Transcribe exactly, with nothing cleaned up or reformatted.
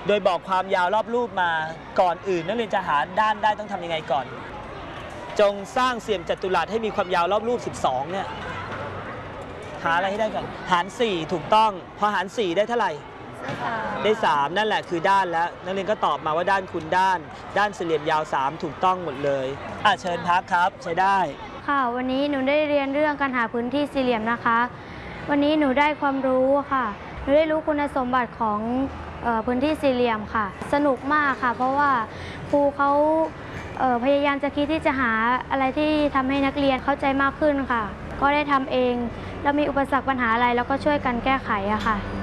โดยบอกความยาวรอบรูปมาก่อนอื่นนักเรียนจะหาด้านได้ต้องทำยังไงก่อนจงสร้างเสี่ยงจัตุรัสให้มีความยาวรอบรูปสิบสองเนี่ยหาอะไรให้ได้ก่อนหารสี่ถูกต้องพอหารสี่ได้เท่าไหร่ได้สามนั่นแหละคือด้านแล้วนักเรียนก็ตอบมาว่าด้านคูณด้านด้านสี่เหลี่ยมยาวสามถูกต้องหมดเลยอ่ะเชิญพักครับใช้ได้ค่ะวันนี้หนูได้เรียนเรื่องการหาพื้นที่สี่เหลี่ยมนะคะวันนี้หนูได้ความรู้ค่ะหนูได้รู้คุณสมบัติของเอ่อพื้นที่สี่เหลี่ยมค่ะสนุกมากค่ะเพราะว่าครูเขาเอ่อพยายามจะคิดที่จะหาอะไรที่ทำให้นักเรียนเข้าใจมากขึ้นค่ะก็ได้ทำเองแล้วมีอุปสรรคปัญหาอะไรแล้วก็ช่วยกันแก้ไขอะค่ะ